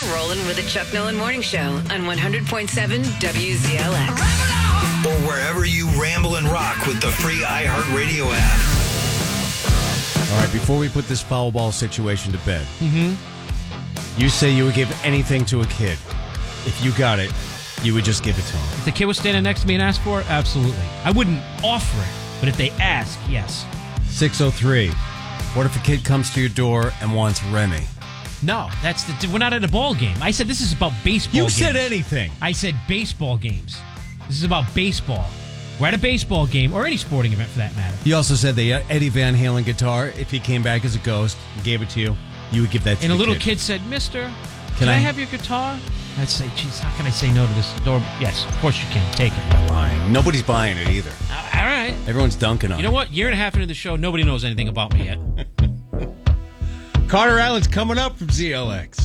rolling with the Chuck Nolan Morning Show on 100.7 WZLX. Or wherever you ramble and rock with the free iHeartRadio app. All right, before we put this foul ball situation to bed, you say you would give anything to a kid. If you got it, you would just give it to him. If the kid was standing next to me and asked for it, absolutely. I wouldn't offer it, but if they ask, yes. 603. What if a kid comes to your door and wants Remy? No, we're not at a ball game. I said this is about baseball games. You said anything. I said baseball games. This is about baseball. We're at a baseball game, or any sporting event for that matter. You also said the Eddie Van Halen guitar, if he came back as a ghost and gave it to you, you would give that to And the a little kid. kid said, Mister, can I have your guitar? I'd say, geez, how can I say no to this door? Yes, of course you can. Take it. You're lying. Nobody's buying it either. All right. Everyone's dunking on it. You know what? Year and a half into the show, nobody knows anything about me yet. Carter Allen's coming up from ZLX.